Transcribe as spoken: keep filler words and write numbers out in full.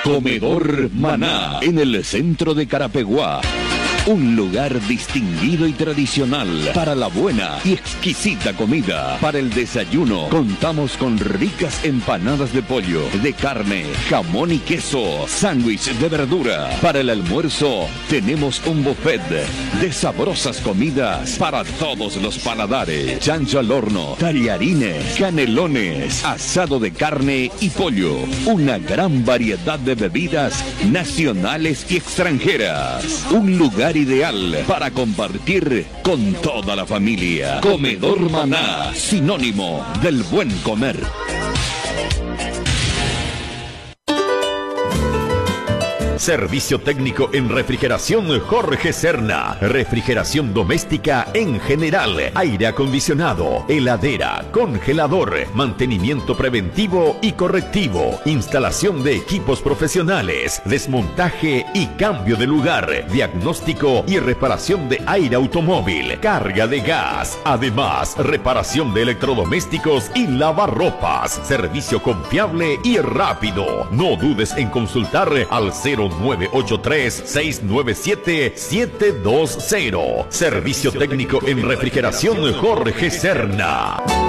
Comedor Maná, en el centro de Carapeguá. Un lugar distinguido y tradicional para la buena y exquisita comida. Para el desayuno, contamos con ricas empanadas de pollo, de carne, jamón y queso, sándwich de verdura. Para el almuerzo, tenemos un buffet de sabrosas comidas para todos los paladares. Chancho al horno, tallarines, canelones, asado de carne y pollo. Una gran variedad de bebidas nacionales y extranjeras. Un lugar ideal para compartir con toda la familia. Comedor Maná, sinónimo del buen comer. Servicio técnico en refrigeración Jorge Serna. Refrigeración doméstica en general. Aire acondicionado, heladera, congelador, mantenimiento preventivo y correctivo. Instalación de equipos profesionales, desmontaje y cambio de lugar. Diagnóstico y reparación de aire automóvil, carga de gas. Además, reparación de electrodomésticos y lavarropas. Servicio confiable y rápido. No dudes en consultar al cero nueve ocho tres, seis nueve siete, siete dos cero. Servicio técnico en refrigeración Jorge Serna.